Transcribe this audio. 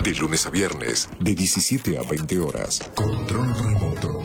De lunes a viernes, de 17 a 20 horas. Control remoto.